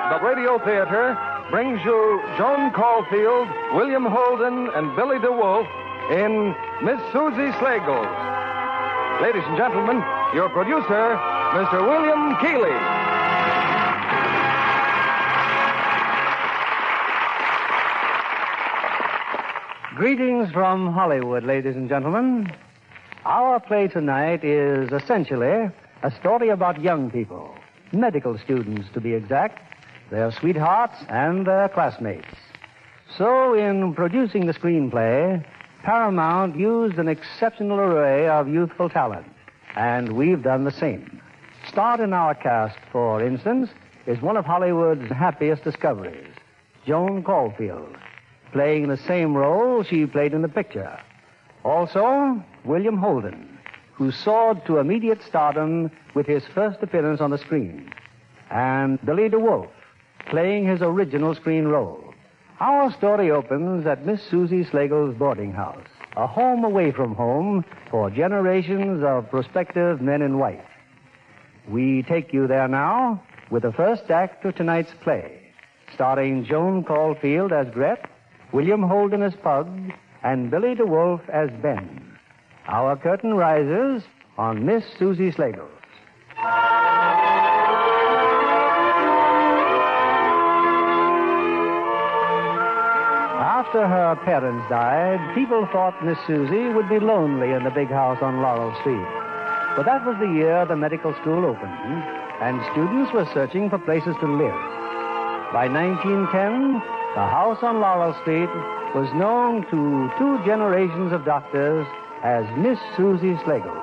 the Radio Theater brings you Joan Caulfield, William Holden, and Billy DeWolf in Miss Susie Slagles. Ladies and gentlemen, your producer, Mr. William Keighley. Greetings from Hollywood, ladies and gentlemen. Our play tonight is essentially a story about young people, medical students to be exact, their sweethearts and their classmates. So in producing the screenplay, Paramount used an exceptional array of youthful talent, and we've done the same. Starred in our cast, for instance, is one of Hollywood's happiest discoveries, Joan Caulfield, playing the same role she played in the picture. Also, William Holden, who soared to immediate stardom with his first appearance on the screen, and Billy DeWolf, playing his original screen role. Our story opens at Miss Susie Slagles' boarding house, a home away from home for generations of prospective men and wife. We take you there now with the first act of tonight's play, starring Joan Caulfield as Gret, William Holden as Pug, and Billy DeWolf as Ben. Our curtain rises on Miss Susie Slagles. After her parents died, people thought Miss Susie would be lonely in the big house on Laurel Street. But that was the year the medical school opened, and students were searching for places to live. By 1910, the house on Laurel Street was known to two generations of doctors as Miss Susie Slagles.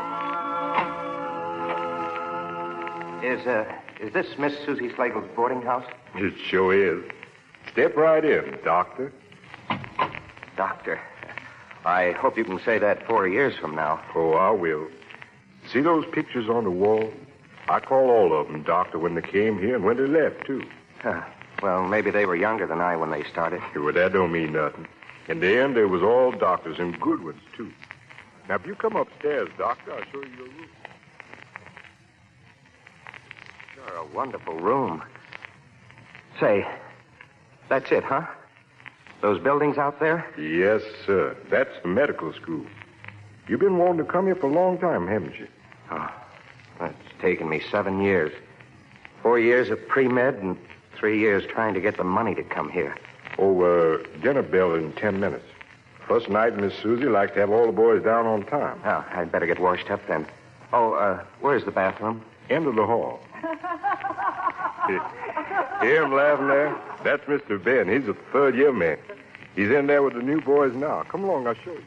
Is this Miss Susie Slagles' boarding house? It sure is. Step right in, Doctor. Doctor, I hope you can say that 4 years from now. Oh, I will. See those pictures on the wall? I call all of them Doctor when they came here and when they left, too. Well, maybe they were younger than I when they started. Well, that don't mean nothing. In the end, there was all doctors and good ones, too. Now, if you come upstairs, Doctor, I'll show you your room. Sure, a wonderful room. Say, that's it, huh? Those buildings out there? Yes, sir. That's the medical school. You've been wanting to come here for a long time, haven't you? Oh, that's taken me 7 years. 4 years of pre-med and 3 years trying to get the money to come here. Oh, dinner bell in 10 minutes. First night, Miss Susie likes to have all the boys down on time. Oh, I'd better get washed up then. Oh, where's the bathroom? End of the hall. Hear him laughing there? That's Mr. Ben. He's a third-year man. He's in there with the new boys now. Come along, I'll show you.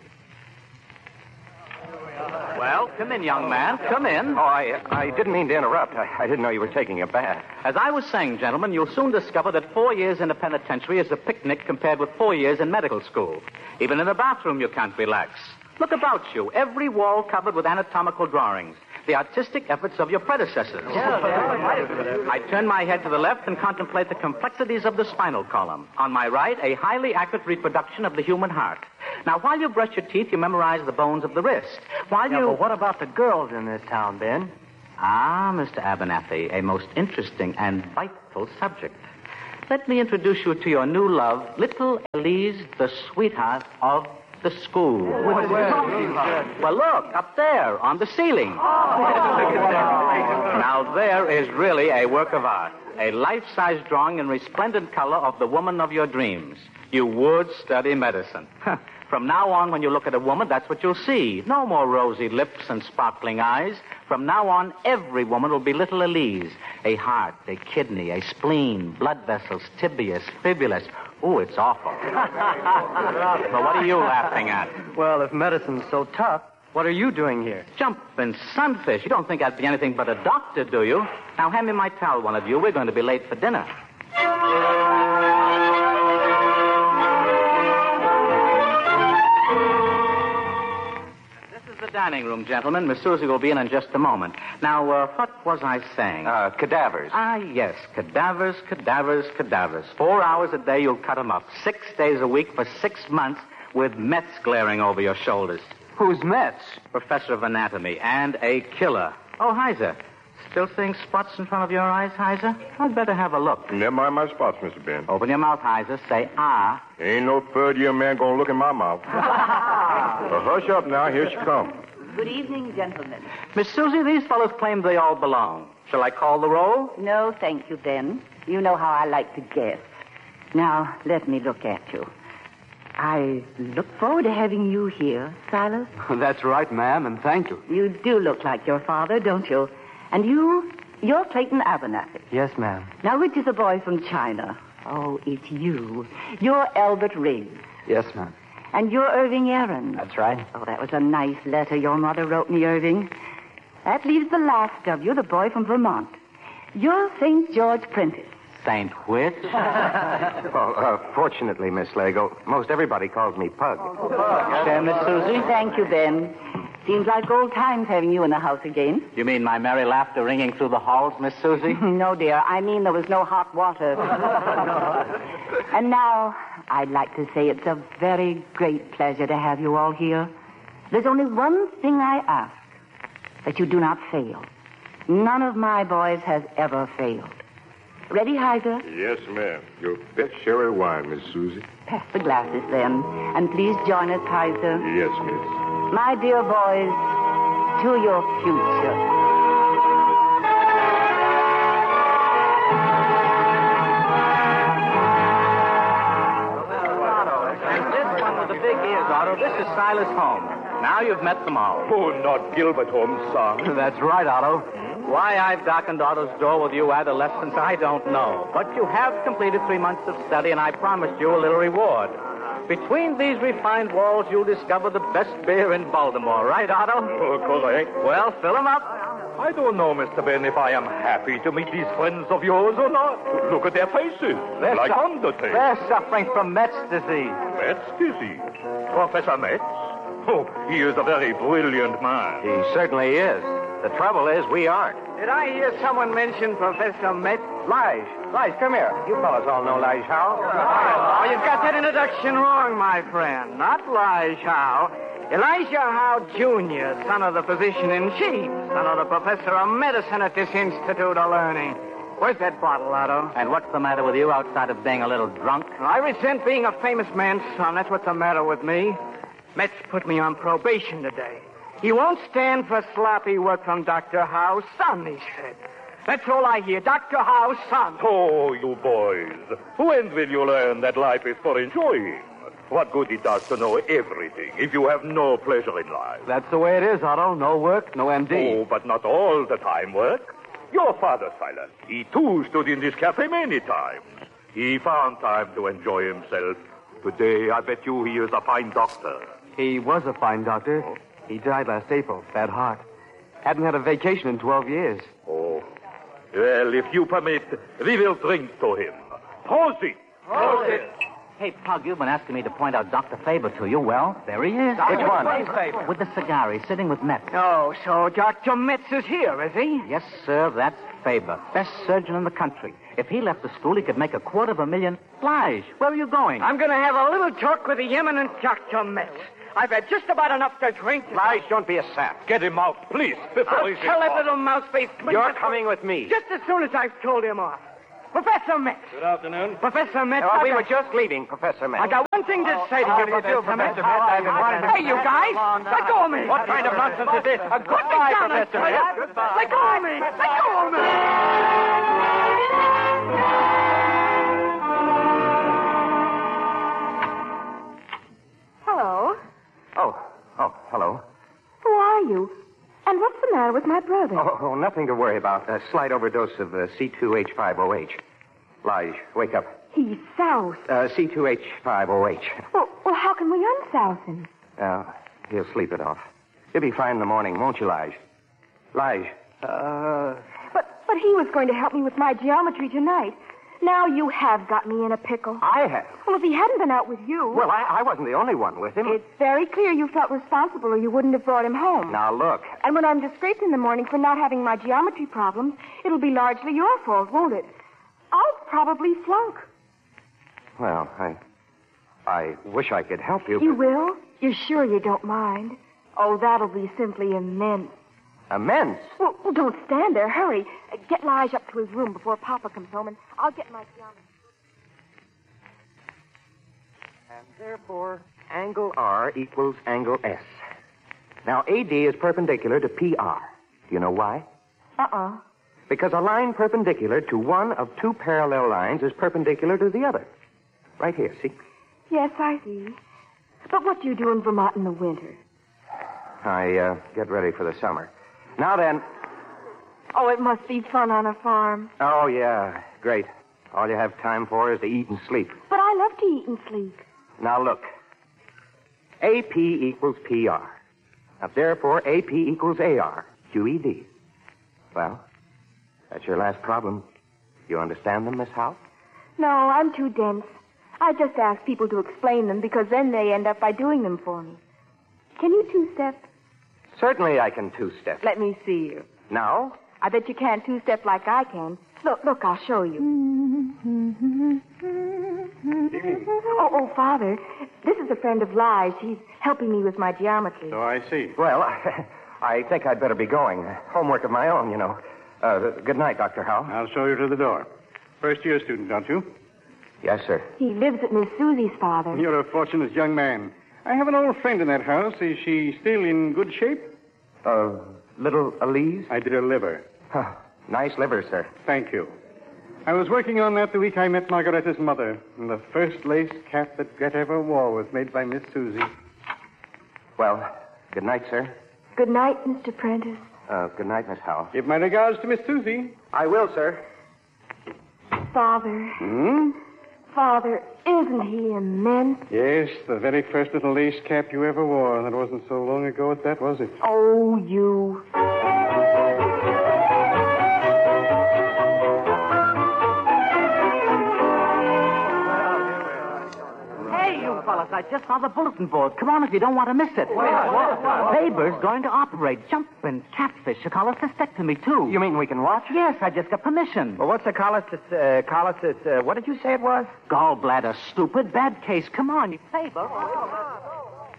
Well, come in, young man. Come in. Oh, I didn't mean to interrupt. I didn't know you were taking a bath. As I was saying, gentlemen, you'll soon discover that 4 years in a penitentiary is a picnic compared with 4 years in medical school. Even in the bathroom, you can't relax. Look about you. Every wall covered with anatomical drawings. The artistic efforts of your predecessors. I turn my head to the left and contemplate the complexities of the spinal column. On my right, a highly accurate reproduction of the human heart. Now, while you brush your teeth, you memorize the bones of the wrist. But what about the girls in this town, Ben? Ah, Mr. Abernathy, a most interesting and vital subject. Let me introduce you to your new love, little Elise, the sweetheart of the school. Well, look, up there, on the ceiling. Now, there is really a work of art. A life-size drawing in resplendent color of the woman of your dreams. You would study medicine. From now on, when you look at a woman, that's what you'll see. No more rosy lips and sparkling eyes. From now on, every woman will be little Elise. A heart, a kidney, a spleen, blood vessels, tibias, fibulas. Oh, it's awful. But what are you laughing at? Well, if medicine's so tough, what are you doing here? Jumping sunfish. You don't think I'd be anything but a doctor, do you? Now, hand me my towel, one of you. We're going to be late for dinner. This is the dining room, gentlemen. Miss Susie will be in just a moment. Now, what was I saying? Cadavers. Ah, yes. Cadavers, cadavers, cadavers. 4 hours a day, you'll cut them up. 6 days a week for 6 months with Mets glaring over your shoulders. Who's Metz? Professor of anatomy and a killer. Oh, Heiser. Still seeing spots in front of your eyes, Heiser? I'd better have a look. Never mind my spots, Mr. Ben. Open your mouth, Heiser. Say, ah. Ain't no third-year man gonna look in my mouth. Well, hush up now. Here she comes. Good evening, gentlemen. Miss Susie, these fellows claim they all belong. Shall I call the roll? No, thank you, Ben. You know how I like to guess. Now, let me look at you. I look forward to having you here, Silas. That's right, ma'am, and thank you. You do look like your father, don't you? And you're Clayton Abernathy. Yes, ma'am. Now, which is a boy from China? Oh, it's you. You're Albert Riggs. Yes, ma'am. And you're Irving Aaron. That's right. Oh, that was a nice letter your mother wrote me, Irving. That leaves the last of you, the boy from Vermont. You're St. George Prentice. Saint which? Well, fortunately, Miss Slagle, most everybody calls me Pug. There, Miss Susie? Thank you, Ben. Seems like old times having you in the house again. You mean my merry laughter ringing through the halls, Miss Susie? No, dear. I mean there was no hot water. And now, I'd like to say it's a very great pleasure to have you all here. There's only one thing I ask, that you do not fail. None of my boys has ever failed. Ready, Heiser? Yes, ma'am. Your best sherry wine, Miss Susie. Pass the glasses, then. And please join us, Heiser. Yes, miss. My dear boys, to your future. This one with the big ears, Otto. This is Silas Holmes. Now you've met them all. Oh, not Gilbert Holmes' son. That's right, Otto. Why I've darkened Otto's door with you adolescents, I don't know. But you have completed 3 months of study, and I promised you a little reward. Between these refined walls, you'll discover the best beer in Baltimore. Right, Otto? Oh, correct. Well, fill them up. I don't know, Mr. Ben, if I am happy to meet these friends of yours or not. Look at their faces. Like undertakers. They're suffering from Metz disease. Metz disease. Professor Metz? Oh, he is a very brilliant man. He certainly is. The trouble is, we aren't. Did I hear someone mention Professor Metz? Lige, come here. You fellas all know Lige Howe. Oh, you've got that introduction wrong, my friend. Not Lige Howe. Elijah Howe, Jr., son of the physician-in-chief, son of the professor of medicine at this Institute of Learning. Where's that bottle, Otto? And what's the matter with you outside of being a little drunk? I resent being a famous man's son. That's what's the matter with me. Metz put me on probation today. He won't stand for sloppy work from Dr. Howe's son, he said. That's all I hear. Dr. Howe's son. Oh, you boys. When will you learn that life is for enjoying? What good it does to know everything if you have no pleasure in life? That's the way it is, Otto. No work, no MD. Oh, but not all the time work. Your father, Silas, he too stood in this cafe many times. He found time to enjoy himself. Today, I bet you he is a fine doctor. He was a fine doctor. He died last April, bad heart. Hadn't had a vacation in 12 years. Oh. Well, if you permit, we will drink to him. Prosit! Prosit! Hey, Pug, you've been asking me to point out Dr. Faber to you. Well, there he is. Which one? With the cigar. He's sitting with Metz. Oh, so Dr. Metz is here, is he? Yes, sir, that's Faber. Best surgeon in the country. If he left the school, he could make $250,000. Lige, where are you going? I'm going to have a little talk with the eminent Dr. Metz. I've had just about enough to drink. Lige, don't be a sap. Get him out, please, before I'll he's tell that little mouseface. You're coming with me. Just as soon as I've told him off. Professor Metz. Good afternoon. Professor Metz. Well, we were just leaving, Professor Metz. I got one thing to say to you, Professor Metz. Hey, you guys. Let go of me. What kind of nonsense is this? Put me down, I tell you. Let go of me. Let go of me. Hello. Oh, hello. Who are you? And what's the matter with my brother? Oh, nothing to worry about. A slight overdose of C2H5OH. Lige, wake up. He's soused. C2H5OH. Well, how can we unsouse him? He'll sleep it off. He'll be fine in the morning, won't you, Lige? Lige. But he was going to help me with my geometry tonight. Now you have got me in a pickle. I have. Well, if he hadn't been out with you... Well, I wasn't the only one with him. It's very clear you felt responsible or you wouldn't have brought him home. Now, look. And when I'm disgraced in the morning for not having my geometry problems, it'll be largely your fault, won't it? I'll probably flunk. Well, I wish I could help you. You will? You're sure you don't mind? Oh, that'll be simply immense. Immense. Well, don't stand there. Hurry. Get Lige up to his room before Papa comes home, and I'll get my geometry. And therefore, angle R equals angle S. Now, AD is perpendicular to PR. Do you know why? Because a line perpendicular to one of two parallel lines is perpendicular to the other. Right here, see? Yes, I see. But what do you do in Vermont in the winter? I get ready for the summer. Now then. Oh, it must be fun on a farm. Oh, yeah. Great. All you have time for is to eat and sleep. But I love to eat and sleep. Now, look. AP equals PR. Now, therefore, AP equals AR, QED. Well, that's your last problem. You understand them, Miss Howe? No, I'm too dense. I just ask people to explain them because then they end up by doing them for me. Can you two-step? Certainly I can two-step. Let me see you. Now? I bet you can't two-step like I can. Look, I'll show you. Oh, Father, this is a friend of Lige. He's helping me with my geometry. So I see. Well, I think I'd better be going. Homework of my own, you know. Good night, Dr. Howe. I'll show you to the door. First-year student, aren't you? Yes, sir. He lives at Miss Susie's, Father. You're a fortunate young man. I have an old friend in that house. Is she still in good shape? Little Elise? I did her liver. Huh. Nice liver, sir. Thank you. I was working on that the week I met Margaretta's mother. And the first lace cap that Greta ever wore was made by Miss Susie. Well, good night, sir. Good night, Mr. Prentice. Good night, Miss Howe. Give my regards to Miss Susie. I will, sir. Father. Father, isn't he immense? Yes, the very first little lace cap you ever wore. That wasn't so long ago at that, was it? Oh, you. Hey, you fellas, I just saw the bulletin board. Come on if you don't want to miss it. Faber's going to operate jumping catfish, a cholecystectomy, too. You mean we can watch? Yes, I just got permission. Well, what's a what did you say it was? Gallbladder, stupid. Bad case. Come on, Faber. For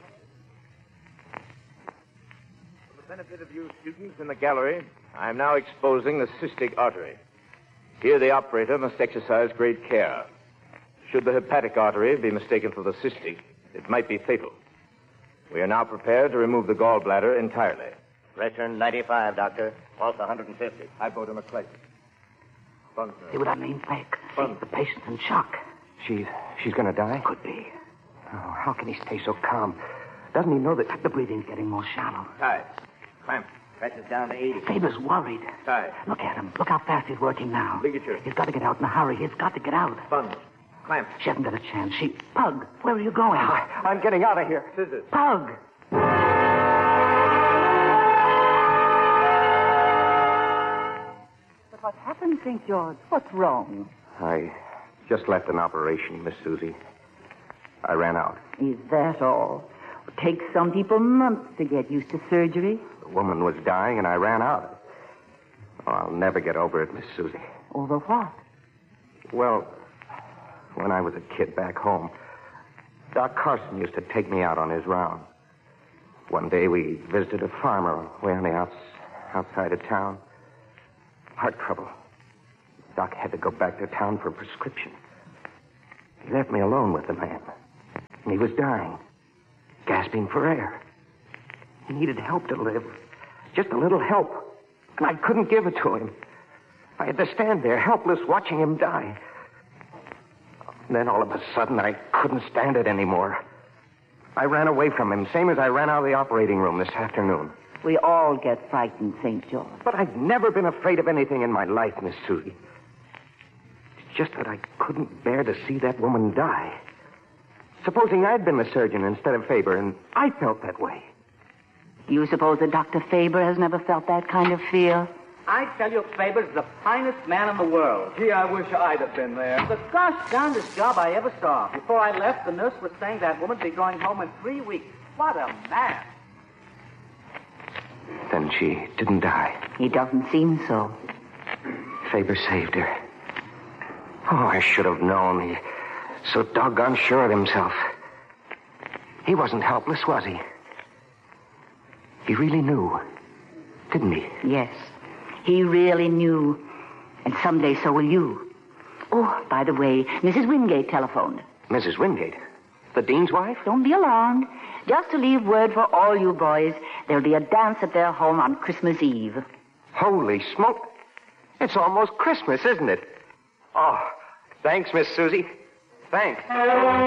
the benefit of you students in the gallery, I am now exposing the cystic artery. Here the operator must exercise great care. Should the hepatic artery be mistaken for the cystic, it might be fatal. We are now prepared to remove the gallbladder entirely. Pressure 95, Doctor. Pulse 150. I go to McClayton. Buns, See what I mean, Fake? See, the patient's in shock. She's gonna die? Could be. Oh, how can he stay so calm? Doesn't he know that... The breathing's getting more shallow. Tight. Clamp. Pressure's down to 80. Faber's worried. Tight. Look at him. Look how fast he's working now. Ligature. He's got to get out in a hurry. He's got to get out. Buns. Clamp. She hasn't got a chance. Pug, where are you going? I'm getting out of here. Scissors. Pug! But what happened, St. George? What's wrong? I just left an operation, Miss Susie. I ran out. Is that all? It takes some people months to get used to surgery. The woman was dying, and I ran out. Oh, I'll never get over it, Miss Susie. Over what? Well, when I was a kid back home, Doc Carson used to take me out on his round. One day we visited a farmer way on the outside of town. Heart trouble. Doc had to go back to town for a prescription. He left me alone with the man. And he was dying, gasping for air. He needed help to live. Just a little help. And I couldn't give it to him. I had to stand there, helpless, watching him die. And then all of a sudden, I couldn't stand it anymore. I ran away from him, same as I ran out of the operating room this afternoon. We all get frightened, St. George. But I've never been afraid of anything in my life, Miss Susie. It's just that I couldn't bear to see that woman die. Supposing I'd been the surgeon instead of Faber, and I felt that way. You suppose that Dr. Faber has never felt that kind of fear? I tell you, Faber's the finest man in the world. Gee, I wish I'd have been there. The gosh darndest job I ever saw. Before I left, the nurse was saying that woman'd be going home in 3 weeks. What a man. Then she didn't die. He doesn't seem so. Faber saved her. Oh, I should have known. He's so doggone sure of himself. He wasn't helpless, was he? He really knew. Didn't he? Yes. He really knew. And someday so will you. Oh, by the way, Mrs. Wingate telephoned. Mrs. Wingate? The dean's wife? Don't be alarmed. Just to leave word for all you boys, there'll be a dance at their home on Christmas Eve. Holy smoke. It's almost Christmas, isn't it? Oh, thanks, Miss Susie. Thanks.